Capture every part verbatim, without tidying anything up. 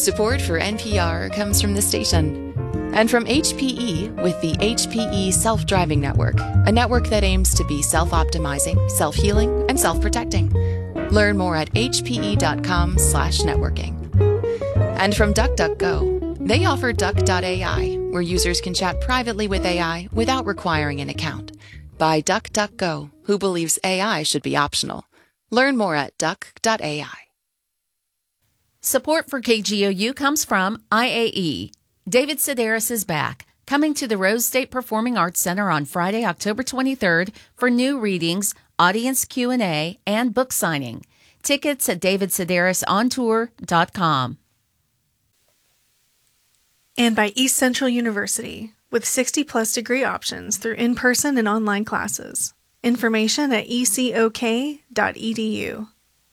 Support for N P R comes from the station and from H P E with the H P E Self-Driving Network, a network that aims to be self-optimizing, self-healing, and self-protecting. Learn more at hpe.com slash networking. And from DuckDuckGo, they offer Duck dot A I, where users can chat privately with A I without requiring an account. By DuckDuckGo, who believes A I should be optional. Learn more at duck dot A I. Support for K G O U comes from I A E. David Sedaris is back, coming to the Rose State Performing Arts Center on Friday, October twenty-third for new readings, audience Q and A, and book signing. Tickets at david sedaris on tour dot com. And by East Central University, with sixty plus degree options through in-person and online classes. Information at e c o k dot e d u.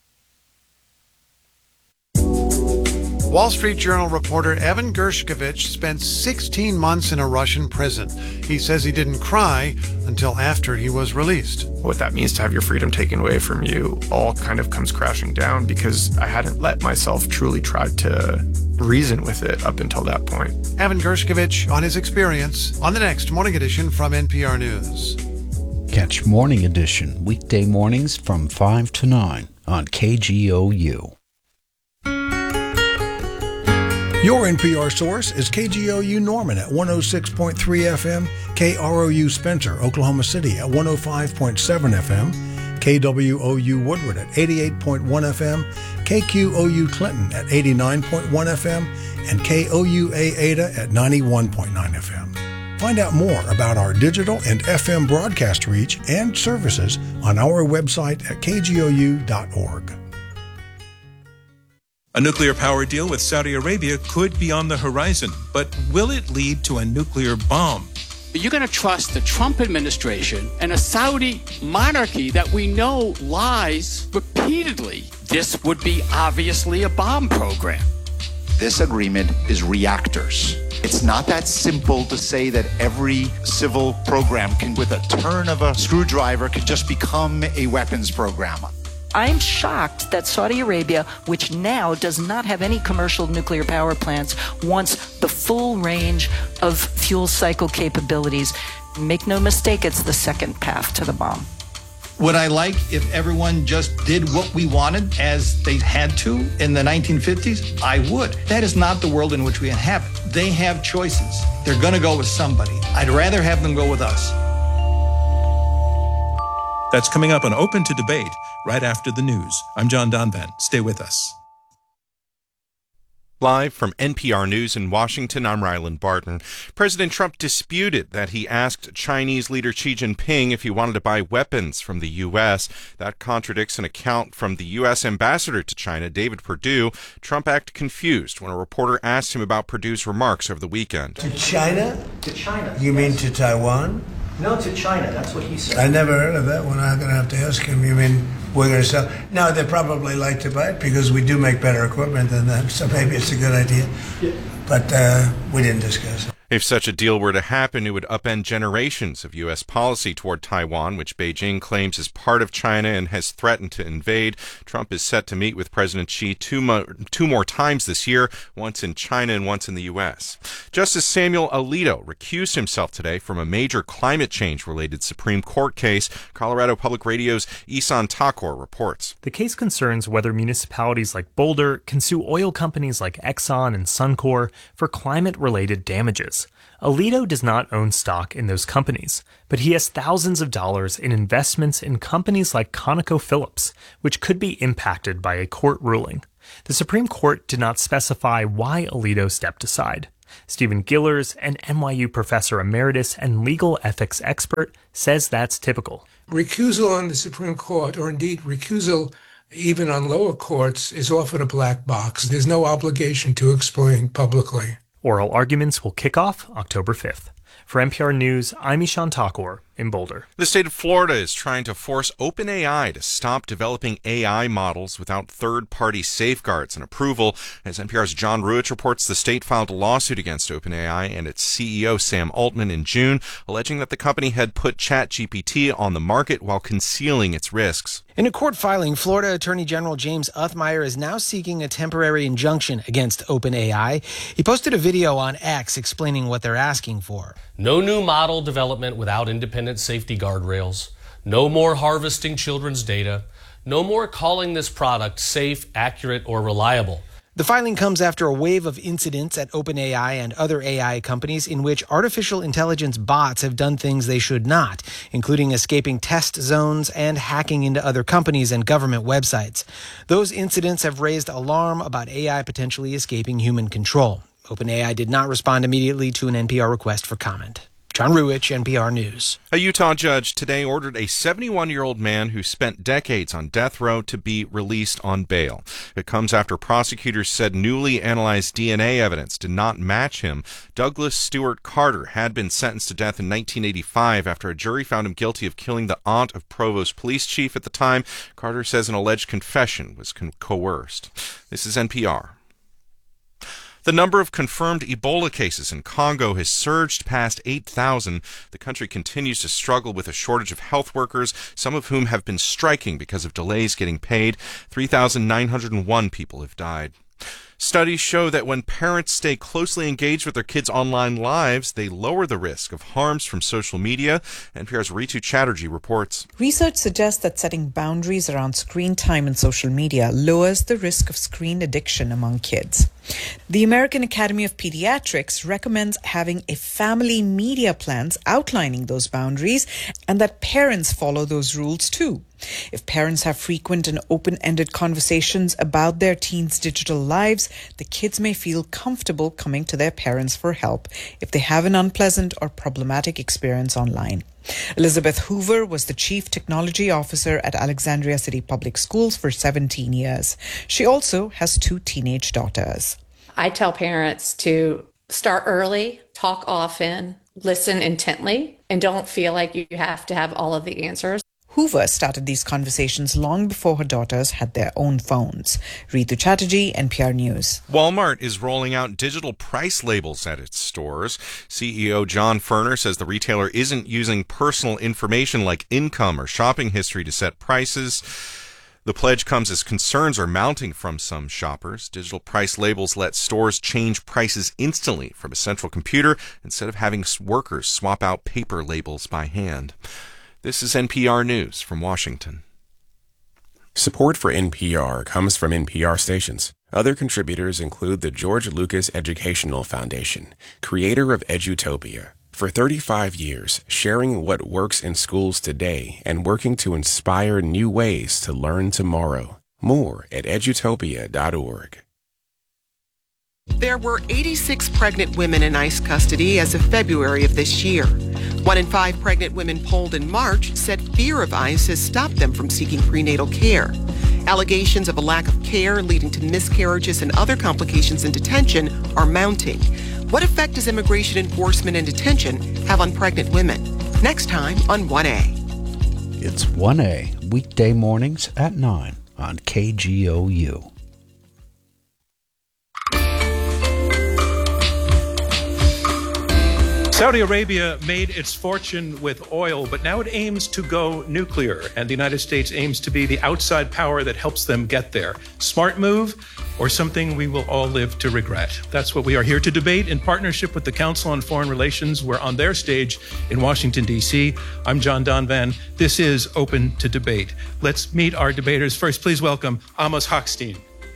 Wall Street Journal reporter Evan Gershkovich spent sixteen months in a Russian prison. He says he didn't cry until after he was released. What that means to have your freedom taken away from you all kind of comes crashing down because I hadn't let myself truly try to reason with it up until that point. Evan Gershkovich on his experience on the next Morning Edition from N P R News. Catch Morning Edition weekday mornings from five to nine on K G O U. Your N P R source is K G O U Norman at one oh six point three F M, K R O U Spencer, Oklahoma City at one oh five point seven F M, K W O U Woodward at eighty-eight point one F M, K Q O U Clinton at eighty-nine point one F M, and K O U A Ada at ninety-one point nine F M. Find out more about our digital and F M broadcast reach and services on our website at k g o u dot org. A nuclear power deal with Saudi Arabia could be on the horizon, but will it lead to a nuclear bomb? You're going to trust the Trump administration and a Saudi monarchy that we know lies repeatedly. This would be obviously a bomb program. This agreement is reactors. It's not that simple to say that every civil program can, with a turn of a screwdriver, can just become a weapons program. I'm shocked that Saudi Arabia, which now does not have any commercial nuclear power plants, wants the full range of fuel cycle capabilities. Make no mistake, it's the second path to the bomb. Would I like if everyone just did what we wanted as they had to in the nineteen fifties? I would. That is not the world in which we inhabit. They have choices. They're going to go with somebody. I'd rather have them go with us. That's coming up on Open to Debate right after the news. I'm John Donvan. Stay with us. Live from N P R News in Washington, I'm Ryland Barton. President Trump disputed that he asked Chinese leader Xi Jinping if he wanted to buy weapons from the U S. That contradicts an account from the U S ambassador to China, David Perdue. Trump acted confused when a reporter asked him about Perdue's remarks over the weekend. To China? To China. You mean to Taiwan? No, to China. That's what he said. I never heard of that one. I'm going to have to ask him. You mean we're going to sell? No, they probably like to buy it because we do make better equipment than them, so maybe it's a good idea. Yeah. But uh, we didn't discuss it. If such a deal were to happen, it would upend generations of U S policy toward Taiwan, which Beijing claims is part of China and has threatened to invade. Trump is set to meet with President Xi two, mo- two more times this year, once in China and once in the U S. Justice Samuel Alito recused himself today from a major climate change-related Supreme Court case. Colorado Public Radio's Isan Takor reports. The case concerns whether municipalities like Boulder can sue oil companies like Exxon and Suncor for climate-related damages. Alito does not own stock in those companies, but he has thousands of dollars in investments in companies like ConocoPhillips, which could be impacted by a court ruling. The Supreme Court did not specify why Alito stepped aside. Stephen Gillers, an N Y U professor emeritus and legal ethics expert, says that's typical. Recusal on the Supreme Court, or indeed recusal even on lower courts, is often a black box. There's no obligation to explain publicly. Oral arguments will kick off October fifth. For N P R News, I'm Ishan Takor in Boulder. The state of Florida is trying to force OpenAI to stop developing A I models without third-party safeguards and approval. As N P R's John Ruich reports, the state filed a lawsuit against OpenAI and its C E O Sam Altman in June, alleging that the company had put ChatGPT on the market while concealing its risks. In a court filing, Florida Attorney General James Uthmeier is now seeking a temporary injunction against OpenAI. He posted a video on X explaining what they're asking for. No new model development without independent safety guardrails. No more harvesting children's data. No more calling this product safe, accurate, or reliable. The filing comes after a wave of incidents at OpenAI and other A I companies in which artificial intelligence bots have done things they should not, including escaping test zones and hacking into other companies and government websites. Those incidents have raised alarm about A I potentially escaping human control. OpenAI did not respond immediately to an N P R request for comment. John Ruich, N P R News. A Utah judge today ordered a seventy-one-year-old man who spent decades on death row to be released on bail. It comes after prosecutors said newly analyzed D N A evidence did not match him. Douglas Stewart Carter had been sentenced to death in nineteen eighty-five after a jury found him guilty of killing the aunt of Provo's police chief at the time. Carter says an alleged confession was con- coerced. This is N P R. The number of confirmed Ebola cases in Congo has surged past eight thousand. The country continues to struggle with a shortage of health workers, some of whom have been striking because of delays getting paid. three thousand nine hundred one people have died. Studies show that when parents stay closely engaged with their kids' online lives, they lower the risk of harms from social media. N P R's Ritu Chatterjee reports. Research suggests that setting boundaries around screen time and social media lowers the risk of screen addiction among kids. The American Academy of Pediatrics recommends having a family media plans outlining those boundaries and that parents follow those rules too. If parents have frequent and open-ended conversations about their teens' digital lives, the kids may feel comfortable coming to their parents for help if they have an unpleasant or problematic experience online. Elizabeth Hoover was the Chief Technology Officer at Alexandria City Public Schools for seventeen years. She also has two teenage daughters. I tell parents to start early, talk often, listen intently, and don't feel like you have to have all of the answers. Hoover started these conversations long before her daughters had their own phones. Ritu Chatterjee, N P R News. Walmart is rolling out digital price labels at its stores. C E O John Furner says the retailer isn't using personal information like income or shopping history to set prices. The pledge comes as concerns are mounting from some shoppers. Digital price labels let stores change prices instantly from a central computer instead of having workers swap out paper labels by hand. This is N P R News from Washington. Support for N P R comes from N P R stations. Other contributors include the George Lucas Educational Foundation, creator of Edutopia. For thirty-five years, sharing what works in schools today and working to inspire new ways to learn tomorrow. More at edutopia dot org. There were eighty-six pregnant women in ICE custody as of February of this year. One in five pregnant women polled in March said fear of ICE has stopped them from seeking prenatal care. Allegations of a lack of care leading to miscarriages and other complications in detention are mounting. What effect does immigration enforcement and detention have on pregnant women? Next time on one A. It's one A, weekday mornings at nine on K G O U. Saudi Arabia made its fortune with oil, but now it aims to go nuclear, and the United States aims to be the outside power that helps them get there. Smart move, or something we will all live to regret? That's what we are here to debate in partnership with the Council on Foreign Relations. We're on their stage in Washington, D C. I'm John Donvan. This is Open to Debate. Let's meet our debaters. First, please welcome Amos Hochstein.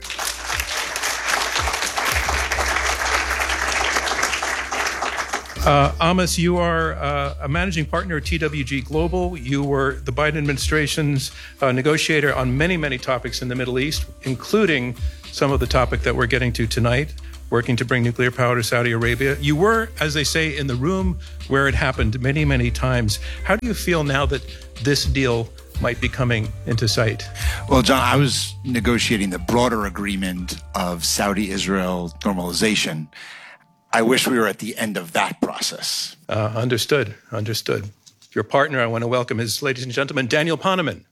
Uh, Amos, you are uh, a managing partner at T W G Global. You were the Biden administration's uh, negotiator on many, many topics in the Middle East, including some of the topic that we're getting to tonight, working to bring nuclear power to Saudi Arabia. You were, as they say, in the room where it happened many, many times. How do you feel now that this deal might be coming into sight? Well, John, I was negotiating the broader agreement of Saudi-Israel normalization. I wish we were at the end of that process. Uh, understood. Understood. Your partner, I want to welcome is, ladies and gentlemen, Daniel Poneman.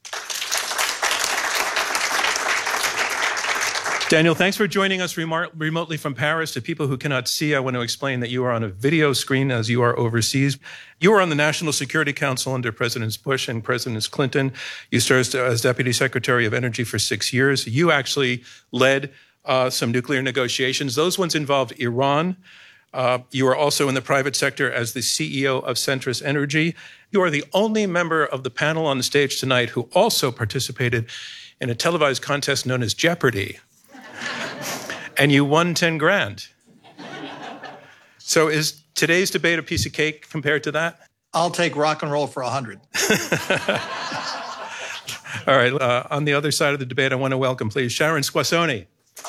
Daniel, thanks for joining us remar- remotely from Paris. To people who cannot see, I want to explain that you are on a video screen as you are overseas. You were on the National Security Council under Presidents Bush and Presidents Clinton. You served as Deputy Secretary of Energy for six years. You actually led uh, some nuclear negotiations. Those ones involved Iran. Uh, you are also in the private sector as the C E O of Centrus Energy. You are the only member of the panel on the stage tonight who also participated in a televised contest known as Jeopardy! And you won ten grand. So is today's debate a piece of cake compared to that? I'll take rock and roll for a hundred. All right. Uh, on the other side of the debate, I want to welcome, please, Sharon Squassoni.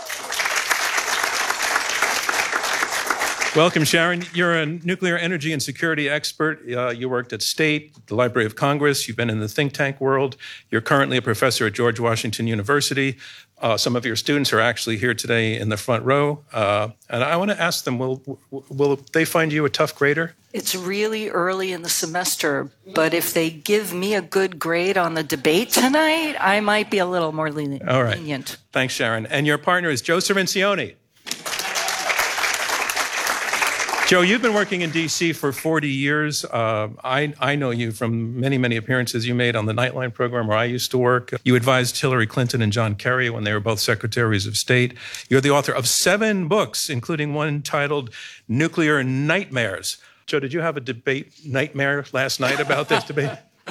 Welcome, Sharon. You're a nuclear energy and security expert. Uh, you worked at State, the Library of Congress. You've been in the think tank world. You're currently a professor at George Washington University. Uh, some of your students are actually here today in the front row. Uh, and I want to ask them, will, will they find you a tough grader? It's really early in the semester, but if they give me a good grade on the debate tonight, I might be a little more lenient. All right. Thanks, Sharon. And your partner is Joe Cirincione. Joe, you've been working in D C for forty years. Uh, I, I know you from many, many appearances you made on the Nightline program where I used to work. You advised Hillary Clinton and John Kerry when they were both secretaries of state. You're the author of seven books, including one titled Nuclear Nightmares. Joe, did you have a debate nightmare last night about this debate?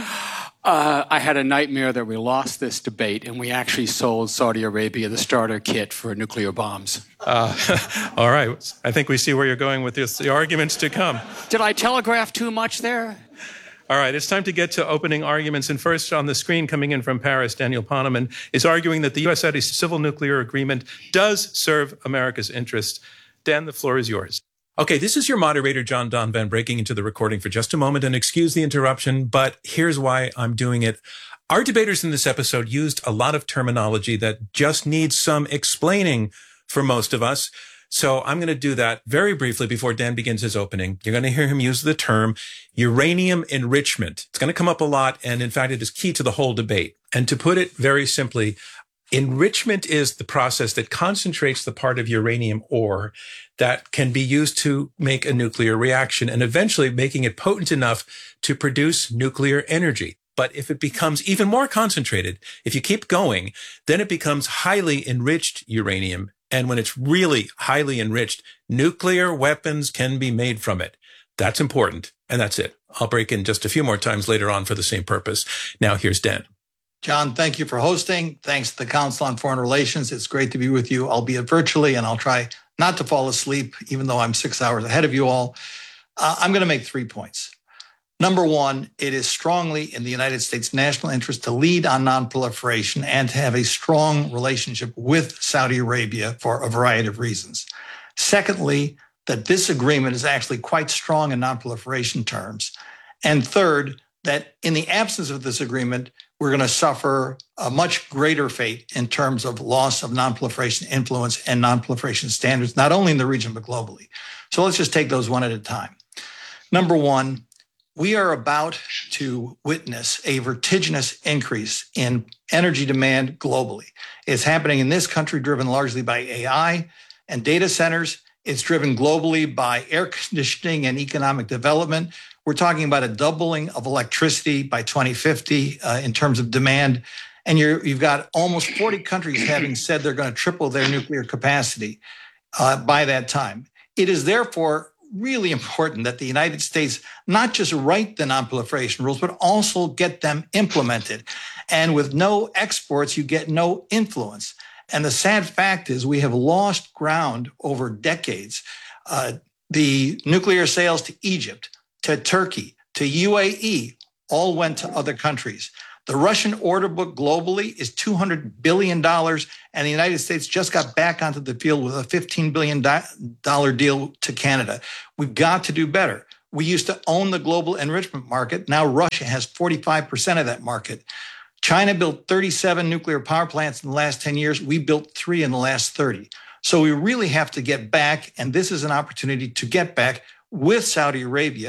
Uh, I had a nightmare that we lost this debate and we actually sold Saudi Arabia the starter kit for nuclear bombs. Uh, all right. I think we see where you're going with this, the arguments to come. Did I telegraph too much there? All right. It's time to get to opening arguments. And first on the screen coming in from Paris, Daniel Poneman is arguing that the U S Saudi civil nuclear agreement does serve America's interests. Dan, the floor is yours. Okay, this is your moderator, John Donvan, breaking into the recording for just a moment, and excuse the interruption, but here's why I'm doing it. Our debaters in this episode used a lot of terminology that just needs some explaining for most of us. So I'm going to do that very briefly before Dan begins his opening. You're going to hear him use the term uranium enrichment. It's going to come up a lot, and in fact, it is key to the whole debate. And to put it very simply, enrichment is the process that concentrates the part of uranium ore that can be used to make a nuclear reaction and eventually making it potent enough to produce nuclear energy. But if it becomes even more concentrated, if you keep going, then it becomes highly enriched uranium. And when it's really highly enriched, nuclear weapons can be made from it. That's important. And that's it. I'll break in just a few more times later on for the same purpose. Now here's Dan. John, thank you for hosting. Thanks to the Council on Foreign Relations. It's great to be with you, albeit virtually, and I'll try not to fall asleep, even though I'm six hours ahead of you all. Uh, I'm going to make three points. Number one, it is strongly in the United States' national interest to lead on nonproliferation and to have a strong relationship with Saudi Arabia for a variety of reasons. Secondly, that this agreement is actually quite strong in nonproliferation terms. And third, that in the absence of this agreement, we're going to suffer a much greater fate in terms of loss of nonproliferation influence and nonproliferation standards, not only in the region, but globally. So let's just take those one at a time. Number one, we are about to witness a vertiginous increase in energy demand globally. It's happening in this country, driven largely by A I and data centers. It's driven globally by air conditioning and economic development. We're talking about a doubling of electricity by twenty fifty uh, in terms of demand. And you're, you've got almost forty countries having said they're going to triple their nuclear capacity uh, by that time. It is therefore really important that the United States not just write the nonproliferation rules, but also get them implemented. And with no exports, you get no influence. And the sad fact is we have lost ground over decades. Uh, the nuclear sales to Egypt, to Turkey, to U A E, all went to other countries. The Russian order book globally is two hundred billion dollars, and the United States just got back onto the field with a fifteen billion dollars deal to Canada. We've got to do better. We used to own the global enrichment market. Now Russia has forty-five percent of that market. China built thirty-seven nuclear power plants in the last ten years. We built three in the last thirty. So we really have to get back, and this is an opportunity to get back with Saudi Arabia.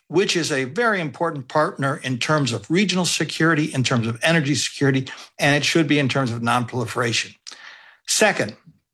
which is a very important partner in terms of regional security, in terms of energy security, and it should be in terms of nonproliferation. Second,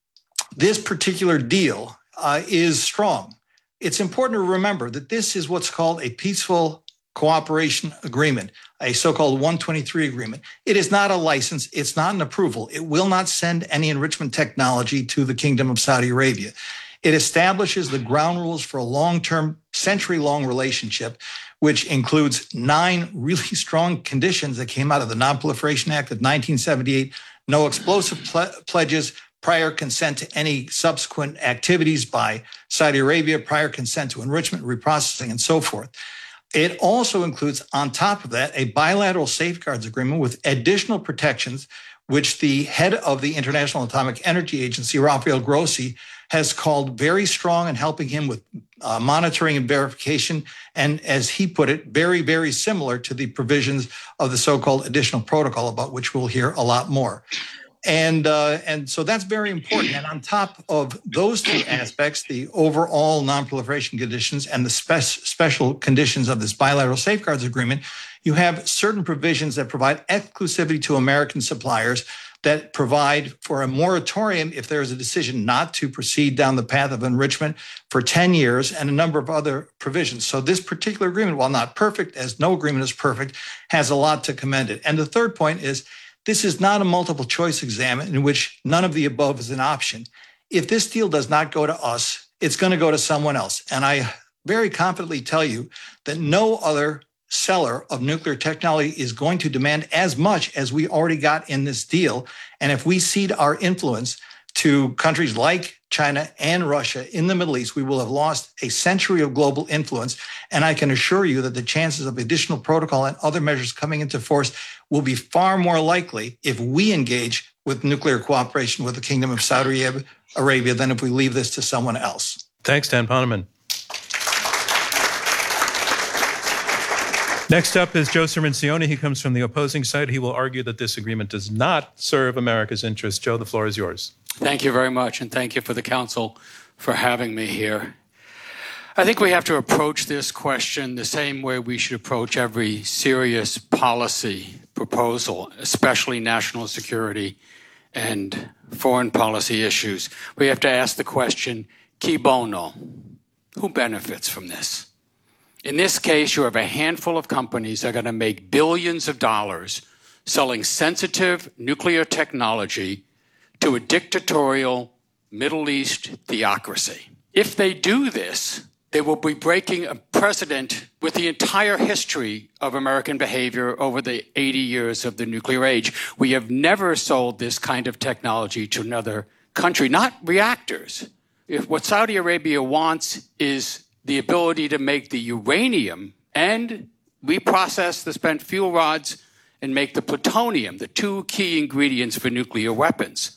this particular deal uh, is strong. It's important to remember that this is what's called a peaceful cooperation agreement, a so-called one twenty-three agreement. It is not a license. It's not an approval. It will not send any enrichment technology to the Kingdom of Saudi Arabia. It establishes the ground rules for a long-term, century-long relationship, which includes nine really strong conditions that came out of the Non-Proliferation Act of nineteen seventy-eight, no explosive ple- pledges, prior consent to any subsequent activities by Saudi Arabia, prior consent to enrichment, reprocessing, and so forth. It also includes, on top of that, a bilateral safeguards agreement with additional protections, which the head of the International Atomic Energy Agency, Rafael Grossi, has called very strong in helping him with uh, monitoring and verification. And as he put it, very, very similar to the provisions of the so-called additional protocol, about which we'll hear a lot more. And uh, and so that's very important. And on top of those two aspects, the overall non-proliferation conditions and the spe- special conditions of this bilateral safeguards agreement, you have certain provisions that provide exclusivity to American suppliers, that provide for a moratorium if there is a decision not to proceed down the path of enrichment for ten years, and a number of other provisions. So this particular agreement, while not perfect, as no agreement is perfect, has a lot to commend it. And the third point is, this is not a multiple choice exam in which none of the above is an option. If this deal does not go to us, it's going to go to someone else. And I very confidently tell you that no other seller of nuclear technology is going to demand as much as we already got in this deal. And if we cede our influence to countries like China and Russia in the Middle East, we will have lost a century of global influence. And I can assure you that the chances of additional protocol and other measures coming into force will be far more likely if we engage with nuclear cooperation with the Kingdom of Saudi Arabia than if we leave this to someone else. Thanks, Dan Poneman. Next up is Joe Cirincione. He comes from the opposing side. He will argue that this agreement does not serve America's interests. Joe, the floor is yours. Thank you very much, and thank you for the council for having me here. I think we have to approach this question the same way we should approach every serious policy proposal, especially national security and foreign policy issues. We have to ask the question, qui bono? Who benefits from this? In this case, you have a handful of companies that are going to make billions of dollars selling sensitive nuclear technology to a dictatorial Middle East theocracy. If they do this, they will be breaking a precedent with the entire history of American behavior over the eighty years of the nuclear age. We have never sold this kind of technology to another country, not reactors. If what Saudi Arabia wants is the ability to make the uranium and reprocess the spent fuel rods and make the plutonium, the two key ingredients for nuclear weapons.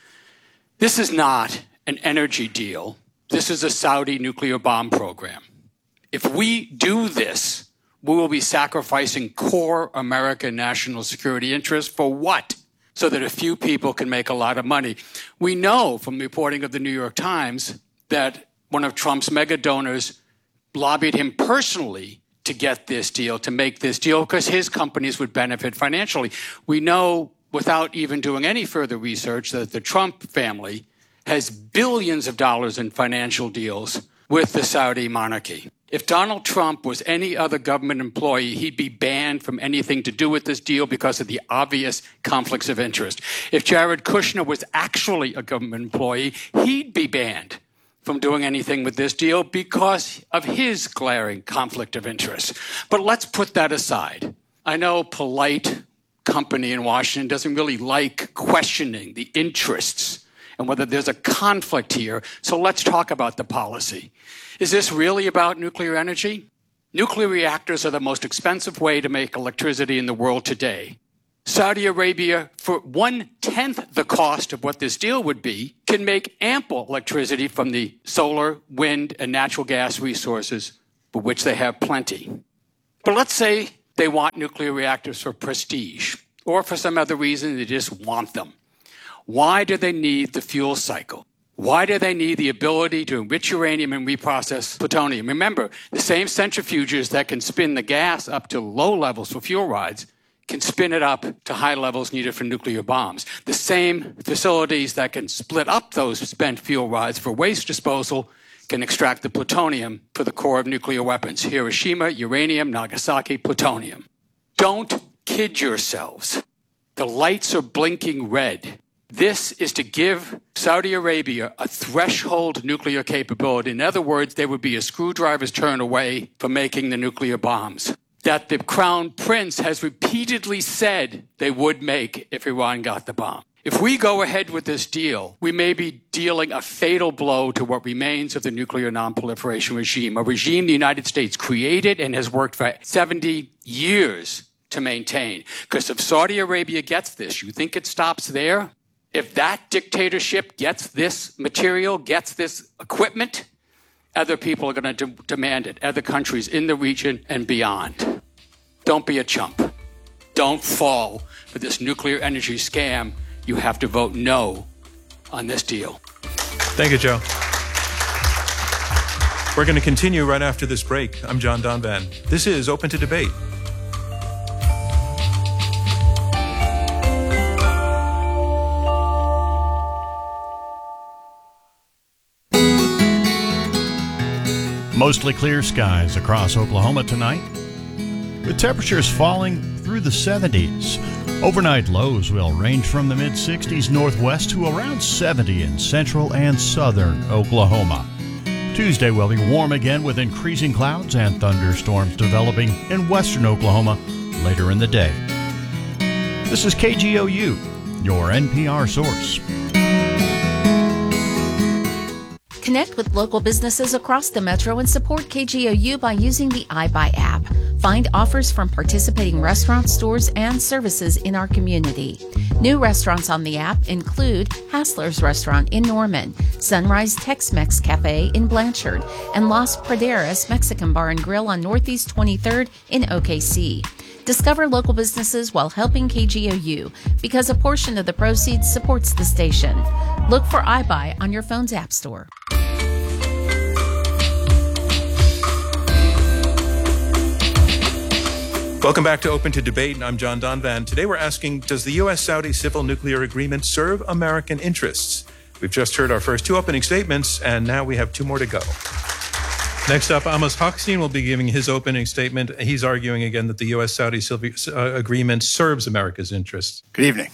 This is not an energy deal. This is a Saudi nuclear bomb program. If we do this, we will be sacrificing core American national security interests for what? So that a few people can make a lot of money. We know from reporting of the New York Times that one of Trump's mega donors lobbied him personally to get this deal, to make this deal, because his companies would benefit financially. We know, without even doing any further research, that the Trump family has billions of dollars in financial deals with the Saudi monarchy. If Donald Trump was any other government employee, he'd be banned from anything to do with this deal because of the obvious conflicts of interest. If Jared Kushner was actually a government employee, he'd be banned from doing anything with this deal because of his glaring conflict of interest. But let's put that aside. I know polite company in Washington doesn't really like questioning the interests and whether there's a conflict here. So let's talk about the policy. Is this really about nuclear energy? Nuclear reactors are the most expensive way to make electricity in the world today. Saudi Arabia, for one-tenth the cost of what this deal would be, can make ample electricity from the solar, wind, and natural gas resources, for which they have plenty. But let's say they want nuclear reactors for prestige, or for some other reason they just want them. Why do they need the fuel cycle? Why do they need the ability to enrich uranium and reprocess plutonium? Remember, the same centrifuges that can spin the gas up to low levels for fuel rods can spin it up to high levels needed for nuclear bombs. The same facilities that can split up those spent fuel rods for waste disposal can extract the plutonium for the core of nuclear weapons. Hiroshima, uranium, Nagasaki, plutonium. Don't kid yourselves. The lights are blinking red. This is to give Saudi Arabia a threshold nuclear capability. In other words, they would be a screwdriver's turn away from making the nuclear bombs that the Crown Prince has repeatedly said they would make if Iran got the bomb. If we go ahead with this deal, we may be dealing a fatal blow to what remains of the nuclear nonproliferation regime, a regime the United States created and has worked for seventy years to maintain. Because if Saudi Arabia gets this, you think it stops there? If that dictatorship gets this material, gets this equipment, other people are going to de- demand it, other countries in the region and beyond. Don't be a chump. Don't fall for this nuclear energy scam. You have to vote no on this deal. Thank you, Joe. We're going to continue right after this break. I'm John Donvan. This is Open to Debate. Mostly clear skies across Oklahoma tonight. The temperatures falling through the seventies. Overnight lows will range from the mid sixties northwest to around seventy in central and southern Oklahoma. Tuesday will be warm again with increasing clouds and thunderstorms developing in western Oklahoma later in the day. This is K G O U, your N P R source. Connect with local businesses across the metro and support K G O U by using the iBuy app. Find offers from participating restaurants, stores, and services in our community. New restaurants on the app include Hassler's Restaurant in Norman, Sunrise Tex-Mex Cafe in Blanchard, and Las Praderas Mexican Bar and Grill on Northeast twenty-third in O K C. Discover local businesses while helping K G O U because a portion of the proceeds supports the station. Look for iBuy on your phone's app store. Welcome back to Open to Debate. I'm John Donvan. Today we're asking, does the U S-Saudi civil nuclear agreement serve American interests? We've just heard our first two opening statements, and now we have two more to go. Next up, Amos Hochstein will be giving his opening statement. He's arguing again that the U S-Saudi uh, agreement serves America's interests. Good evening.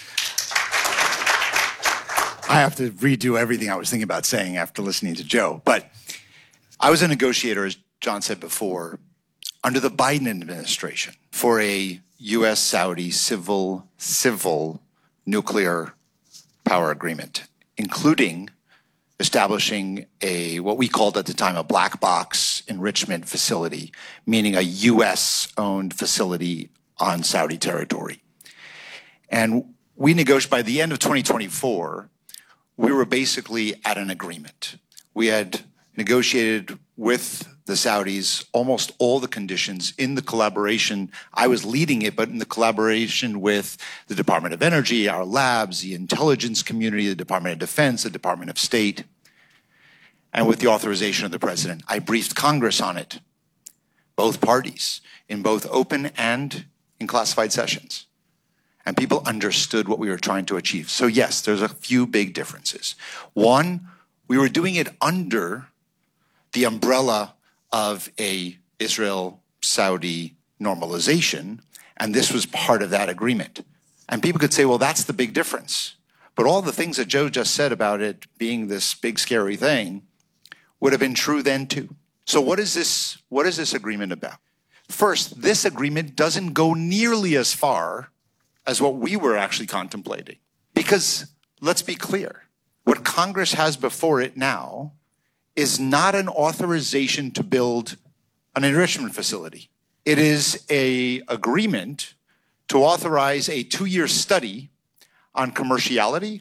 I have to redo everything I was thinking about saying after listening to Joe, but I was a negotiator, as John said before, under the Biden administration for a U S-Saudi civil, civil nuclear power agreement, including establishing a, what we called at the time, a black box enrichment facility, meaning a U S-owned facility on Saudi territory. And we negotiated, by the end of twenty twenty-four, we were basically at an agreement. We had negotiated with the Saudis almost all the conditions in the collaboration. I was leading it, but in the collaboration with the Department of Energy, our labs, the intelligence community, the Department of Defense, the Department of State, and with the authorization of the president. I briefed Congress on it, both parties, in both open and in classified sessions. And people understood what we were trying to achieve. So yes, there's a few big differences. One, we were doing it under the umbrella of a Israel-Saudi normalization, and this was part of that agreement. And people could say, well, that's the big difference. But all the things that Joe just said about it being this big, scary thing would have been true then too. So what is this, what is this agreement about? First, this agreement doesn't go nearly as far as what we were actually contemplating. Because let's be clear, what Congress has before it now is not an authorization to build an enrichment facility. It is an agreement to authorize a two-year study on commerciality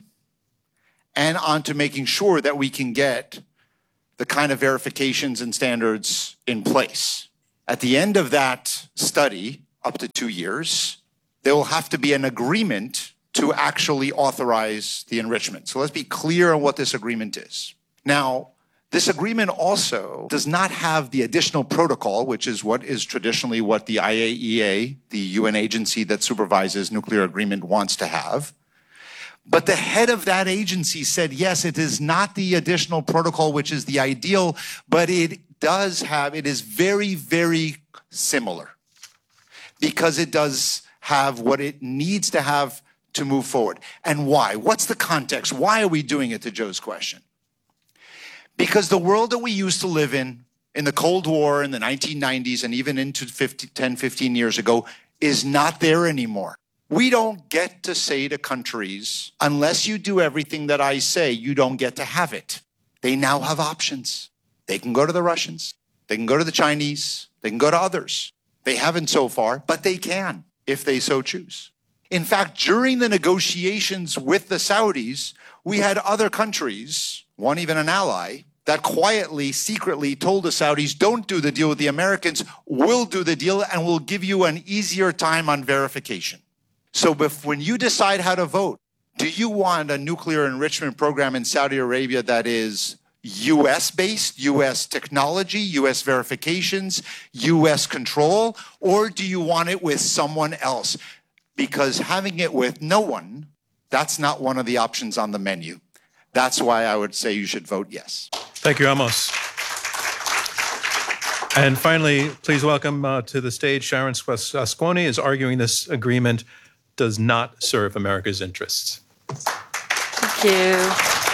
and on to making sure that we can get the kind of verifications and standards in place. At the end of that study, up to two years, there will have to be an agreement to actually authorize the enrichment. So let's be clear on what this agreement is. Now, this agreement also does not have the additional protocol, which is what is traditionally what the I A E A, the U N agency that supervises nuclear agreement, wants to have. But the head of that agency said, yes, it is not the additional protocol, which is the ideal, but it does have, it is very, very similar because it does have what it needs to have to move forward. And why? What's the context? Why are we doing it, to Joe's question? Because the world that we used to live in, in the Cold War, in the nineteen nineties, and even into fifty, ten, fifteen years ago, is not there anymore. We don't get to say to countries, unless you do everything that I say, you don't get to have it. They now have options. They can go to the Russians. They can go to the Chinese. They can go to others. They haven't so far, but they can if they so choose. In fact, during the negotiations with the Saudis, we had other countries, one even an ally, that quietly, secretly told the Saudis, don't do the deal with the Americans, we'll do the deal and we'll give you an easier time on verification. So if, when you decide how to vote, do you want a nuclear enrichment program in Saudi Arabia that is U S-based, U S technology, U S verifications, U S control, or do you want it with someone else? Because having it with no one, that's not one of the options on the menu. That's why I would say you should vote yes. Thank you, Amos. And finally, please welcome uh, to the stage Sharon Asconi is arguing this agreement does not serve America's interests. Thank you.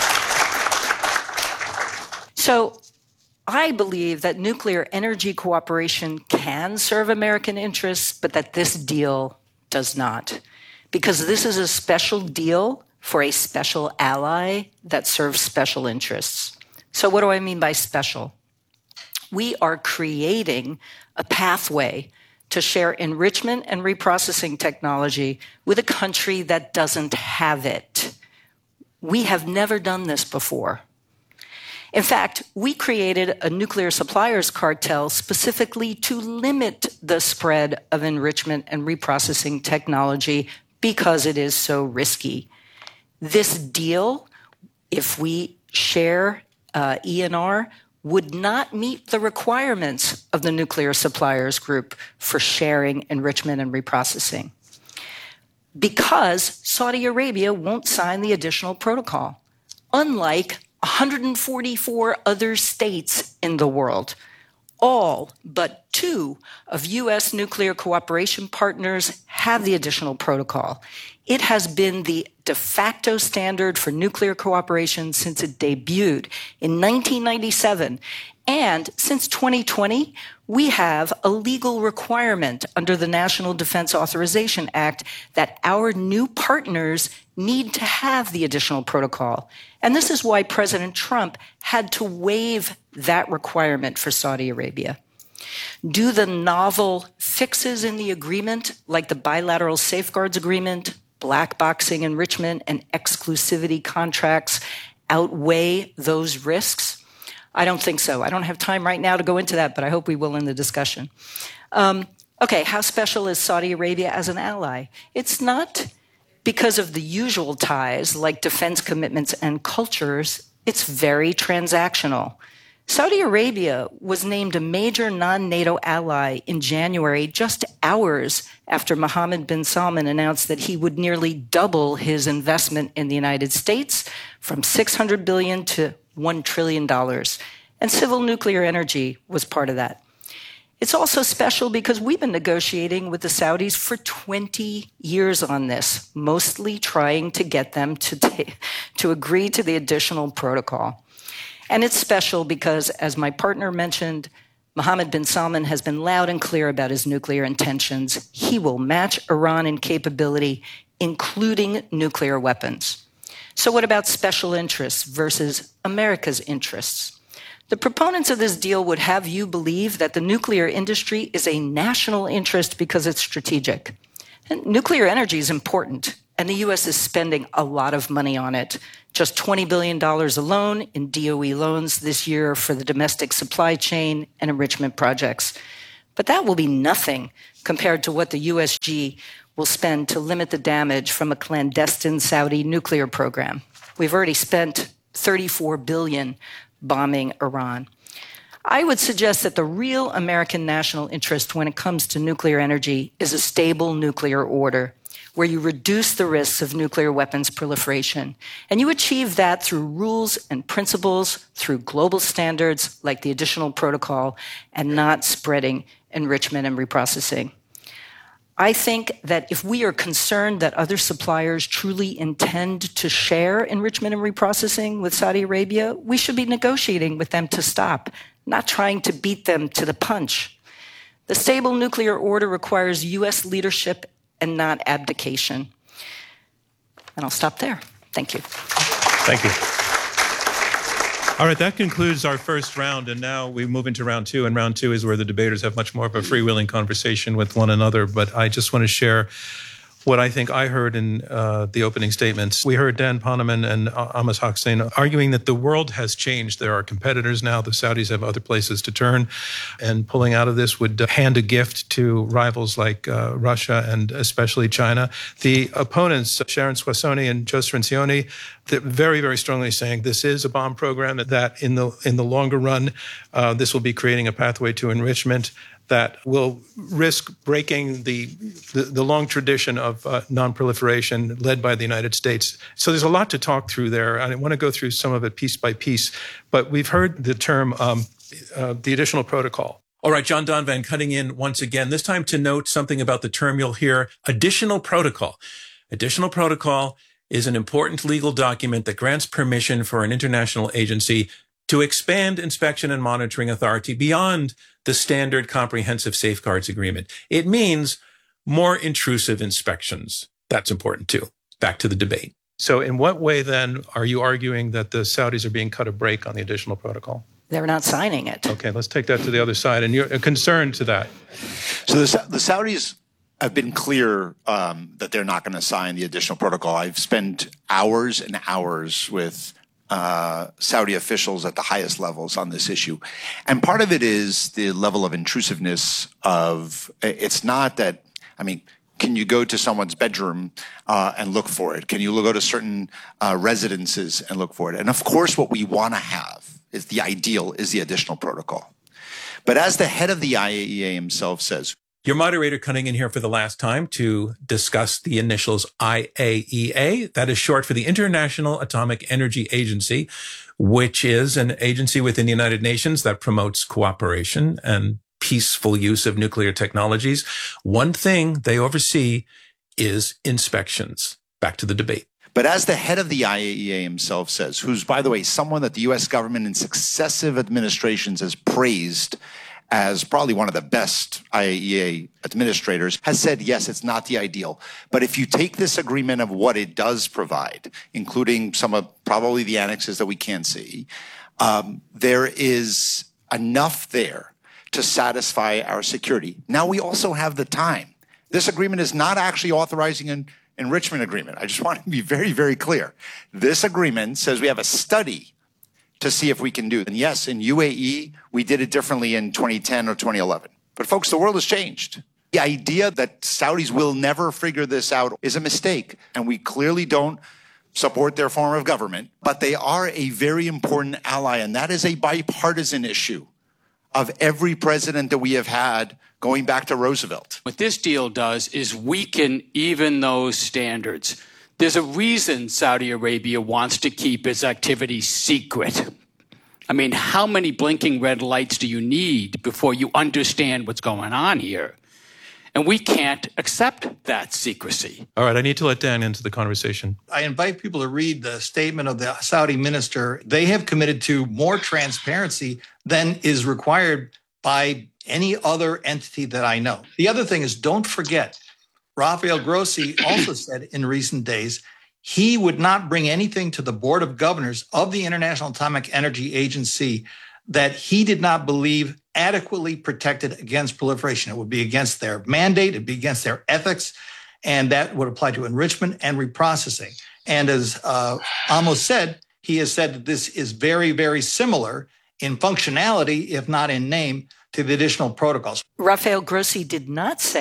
So I believe that nuclear energy cooperation can serve American interests, but that this deal does not. Because this is a special deal for a special ally that serves special interests. So what do I mean by special? We are creating a pathway to share enrichment and reprocessing technology with a country that doesn't have it. We have never done this before. In fact, we created a nuclear suppliers cartel specifically to limit the spread of enrichment and reprocessing technology because it is so risky. This deal, if we share uh, E N R, would not meet the requirements of the nuclear suppliers group for sharing enrichment and reprocessing because Saudi Arabia won't sign the additional protocol, unlike one hundred forty-four other states in the world. All but two of U S nuclear cooperation partners have the additional protocol. It has been the de facto standard for nuclear cooperation since it debuted in nineteen ninety-seven. And since twenty twenty, we have a legal requirement under the National Defense Authorization Act that our new partners need to have the additional protocol. And this is why President Trump had to waive that requirement for Saudi Arabia. Do the novel fixes in the agreement, like the bilateral safeguards agreement, black boxing enrichment, and exclusivity contracts, outweigh those risks? I don't think so. I don't have time right now to go into that, but I hope we will in the discussion. Um, okay, how special is Saudi Arabia as an ally? It's not because of the usual ties like defense commitments and cultures. It's very transactional. Saudi Arabia was named a major non-NATO ally in January, just hours after Mohammed bin Salman announced that he would nearly double his investment in the United States from six hundred billion dollars to one trillion dollars. And civil nuclear energy was part of that. It's also special because we've been negotiating with the Saudis for twenty years on this, mostly trying to get them to, t- to agree to the additional protocol. And it's special because, as my partner mentioned, Mohammed bin Salman has been loud and clear about his nuclear intentions. He will match Iran in capability, including nuclear weapons. So what about special interests versus America's interests? The proponents of this deal would have you believe that the nuclear industry is a national interest because it's strategic. And nuclear energy is important, and the U S is spending a lot of money on it. Just twenty billion dollars alone in D O E loans this year for the domestic supply chain and enrichment projects. But that will be nothing compared to what the U S G will spend to limit the damage from a clandestine Saudi nuclear program. We've already spent thirty-four billion dollars bombing Iran. I would suggest that the real American national interest when it comes to nuclear energy is a stable nuclear order, where you reduce the risks of nuclear weapons proliferation. And you achieve that through rules and principles, through global standards like the additional protocol, and not spreading enrichment and reprocessing. I think that if we are concerned that other suppliers truly intend to share enrichment and reprocessing with Saudi Arabia, we should be negotiating with them to stop, not trying to beat them to the punch. The stable nuclear order requires U S leadership and not abdication. And I'll stop there. Thank you. Thank you. All right, that concludes our first round, and now we move into round two, and round two is where the debaters have much more of a freewheeling conversation with one another, but I just want to share what I think I heard in uh, the opening statements. We heard Dan Poneman and Amos Hochstein arguing that the world has changed. There are competitors now. The Saudis have other places to turn, and pulling out of this would hand a gift to rivals like uh, Russia and especially China. The opponents, Sharon Squassoni and Joe Cirincione, very, very strongly saying this is a bomb program, that in the in the longer run, uh, this will be creating a pathway to enrichment that will risk breaking the the, the long tradition of uh, non-proliferation led by the United States. So there's a lot to talk through there. I want to go through some of it piece by piece, but we've heard the term um, uh, the additional protocol. All right, John Donvan cutting in once again, this time to note something about the term you'll hear, additional protocol. Additional protocol is an important legal document that grants permission for an international agency to expand inspection and monitoring authority beyond the standard comprehensive safeguards agreement. It means more intrusive inspections. That's important too. Back to the debate. So in what way then are you arguing that the Saudis are being cut a break on the additional protocol? They're not signing it. Okay, let's take that to the other side. And you're concerned to that. So the, the Saudis have been clear um, that they're not going to sign the additional protocol. I've spent hours and hours with Uh, Saudi officials at the highest levels on this issue. And part of it is the level of intrusiveness of, it's not that, I mean, can you go to someone's bedroom uh, and look for it? Can you go to certain uh, residences and look for it? And of course, what we want to have is the ideal is the additional protocol. But as the head of the I A E A himself says, your moderator cutting in here for the last time to discuss the initials I A E A. That is short for the International Atomic Energy Agency, which is an agency within the United Nations that promotes cooperation and peaceful use of nuclear technologies. One thing they oversee is inspections. Back to the debate. But as the head of the I A E A himself says, who's, by the way, someone that the U S government in successive administrations has praised as probably one of the best I A E A administrators, has said, yes, it's not the ideal. But if you take this agreement of what it does provide, including some of probably the annexes that we can't see, um, there is enough there to satisfy our security. Now we also have the time. This agreement is not actually authorizing an enrichment agreement. I just want to be very, very clear. This agreement says we have a study to see if we can do it. And yes, in U A E, we did it differently in twenty ten or twenty eleven. But folks, the world has changed. The idea that Saudis will never figure this out is a mistake. And we clearly don't support their form of government, but they are a very important ally. And that is a bipartisan issue of every president that we have had going back to Roosevelt. What this deal does is weaken even those standards. There's a reason Saudi Arabia wants to keep its activities secret. I mean, how many blinking red lights do you need before you understand what's going on here? And we can't accept that secrecy. All right, I need to let Dan into the conversation. I invite people to read the statement of the Saudi minister. They have committed to more transparency than is required by any other entity that I know. The other thing is, don't forget, Rafael Grossi also said in recent days he would not bring anything to the Board of Governors of the International Atomic Energy Agency that he did not believe adequately protected against proliferation. It would be against their mandate, it'd be against their ethics, and that would apply to enrichment and reprocessing. And as uh, Amos said, he has said that this is very, very similar in functionality, if not in name, to the additional protocols. Rafael Grossi did not say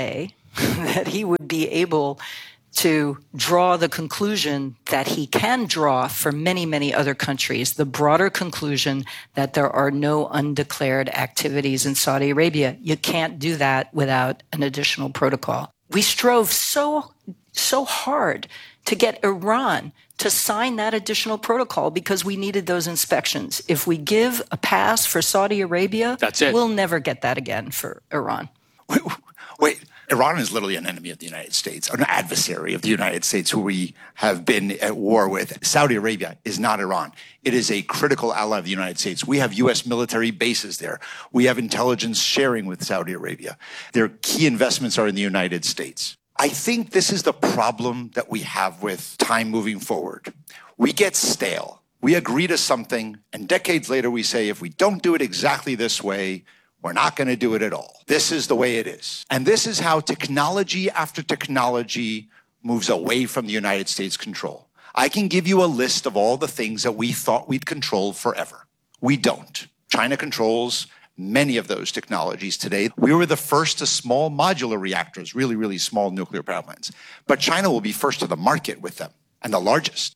that he would be able to draw the conclusion that he can draw for many, many other countries, the broader conclusion that there are no undeclared activities in Saudi Arabia. You can't do that without an additional protocol. We strove so, so hard to get Iran to sign that additional protocol because we needed those inspections. If we give a pass for Saudi Arabia, that's it. We'll never get that again for Iran. Wait, wait. Iran is literally an enemy of the United States, an adversary of the United States who we have been at war with. Saudi Arabia is not Iran. It is a critical ally of the United States. We have U S military bases there. We have intelligence sharing with Saudi Arabia. Their key investments are in the United States. I think this is the problem that we have with time moving forward. We get stale. We agree to something, and decades later we say, if we don't do it exactly this way, we're not going to do it at all. This is the way it is. And this is how technology after technology moves away from the United States control. I can give you a list of all the things that we thought we'd control forever. We don't. China controls many of those technologies today. We were the first to small modular reactors, really, really small nuclear power plants. But China will be first to the market with them, and the largest.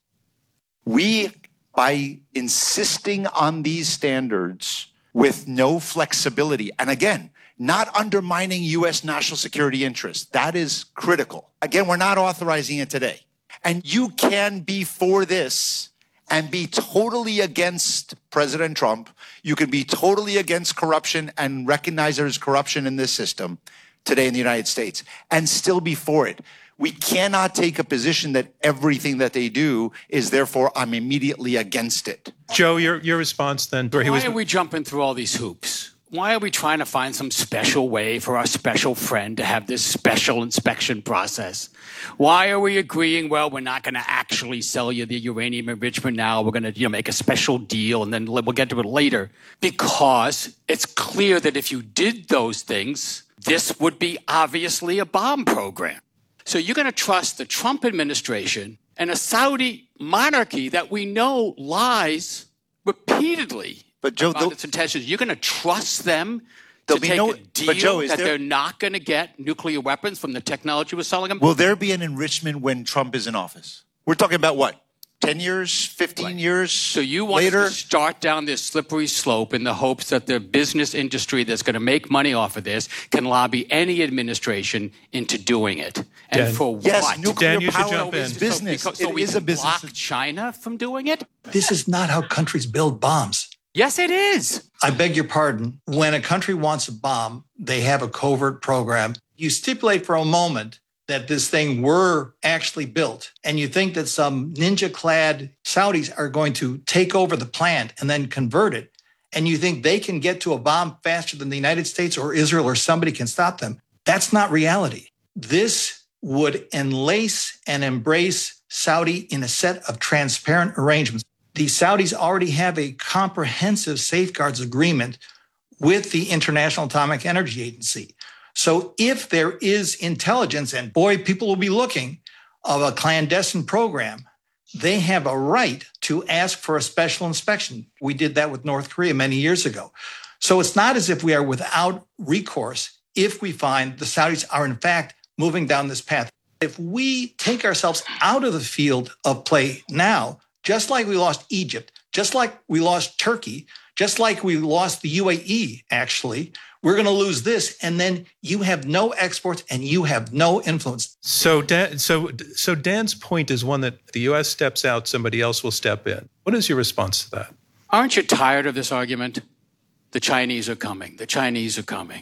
We, by insisting on these standards with no flexibility, and again, not undermining U S national security interests, that is critical. Again, we're not authorizing it today. And you can be for this and be totally against President Trump. You can be totally against corruption and recognize there's corruption in this system today in the United States and still be for it. We cannot take a position that everything that they do is therefore I'm immediately against it. Joe, your your response then? Why was... are we jumping through all these hoops? Why are we trying to find some special way for our special friend to have this special inspection process? Why are we agreeing, well, we're not going to actually sell you the uranium enrichment now. We're going to, you know, make a special deal and then we'll get to it later. Because it's clear that if you did those things, this would be obviously a bomb program. So you're going to trust the Trump administration and a Saudi monarchy that we know lies repeatedly but Joe, about its intentions. You're going to trust them to take no, a deal Joe, that there, they're not going to get nuclear weapons from the technology we're selling them? Will there be an enrichment when Trump is in office? We're talking about what? ten years, fifteen right. years So you want later? to start down this slippery slope in the hopes that the business industry that's going to make money off of this can lobby any administration into doing it. And Dan, for yes, what? nuclear Dan, power jump in. is business. So, so it we is can a business. block China from doing it? This is not how countries build bombs. Yes, it is. I beg your pardon. When a country wants a bomb, they have a covert program. You stipulate for a moment that this thing were actually built, and you think that some ninja-clad Saudis are going to take over the plant and then convert it, and you think they can get to a bomb faster than the United States or Israel or somebody can stop them. That's not reality. This would enlace and embrace Saudi in a set of transparent arrangements. The Saudis already have a comprehensive safeguards agreement with the International Atomic Energy Agency. So if there is intelligence, and boy, people will be looking, of a clandestine program, they have a right to ask for a special inspection. We did that with North Korea many years ago. So it's not as if we are without recourse if we find the Saudis are in fact moving down this path. If we take ourselves out of the field of play now, just like we lost Egypt, just like we lost Turkey, just like we lost the U A E, actually, we're going to lose this, and then you have no exports and you have no influence. So, Dan, so, so Dan's point is one that the U S steps out, somebody else will step in. What is your response to that? Aren't you tired of this argument? The Chinese are coming. The Chinese are coming.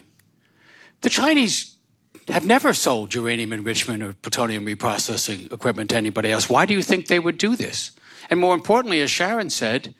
The Chinese have never sold uranium enrichment or plutonium reprocessing equipment to anybody else. Why do you think they would do this? And more importantly, as Sharon said,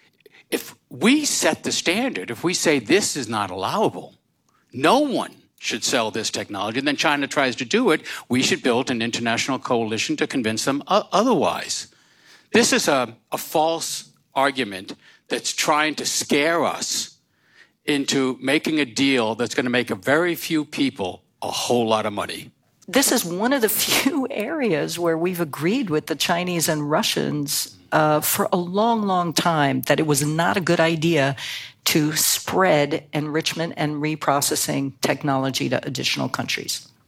if we set the standard, if we say this is not allowable, no one should sell this technology, and then China tries to do it, we should build an international coalition to convince them otherwise. This is a, a false argument that's trying to scare us into making a deal that's going to make a very few people a whole lot of money. This is one of the few areas where we've agreed with the Chinese and Russians uh, for a long, long time that it was not a good idea to spread enrichment and reprocessing technology to additional countries.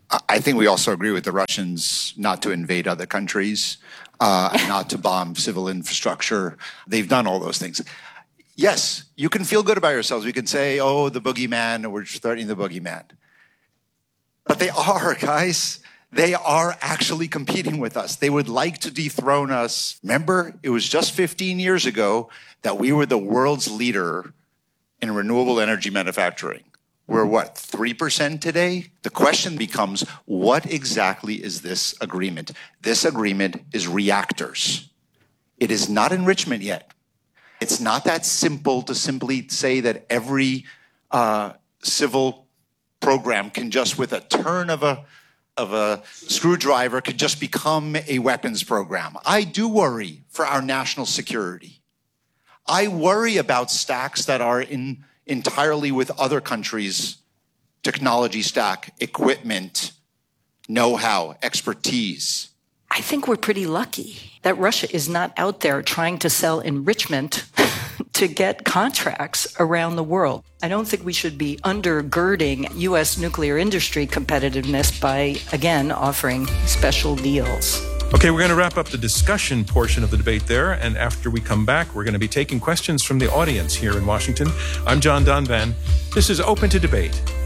I think we also agree with the Russians not to invade other countries, uh, and not to bomb civil infrastructure. They've done all those things. Yes, you can feel good about yourselves. We can say, oh, the boogeyman, or we're threatening the boogeyman. But they are, guys. They are actually competing with us. They would like to dethrone us. Remember, it was just fifteen years ago that we were the world's leader in renewable energy manufacturing. We're what, three percent today? The question becomes, what exactly is this agreement? This agreement is reactors. It is not enrichment yet. It's not that simple to simply say that every uh, civil program can just, with a turn of a of a screwdriver, could just become a weapons program. I do worry for our national security. I worry about stacks that are in entirely with other countries' technology stack, equipment, know-how, expertise. I think we're pretty lucky that Russia is not out there trying to sell enrichment to get contracts around the world. I don't think we should be undergirding U S nuclear industry competitiveness by, again, offering special deals. Okay, we're going to wrap up the discussion portion of the debate there, and after we come back, we're going to be taking questions from the audience here in Washington. I'm John Donvan. This is Open to Debate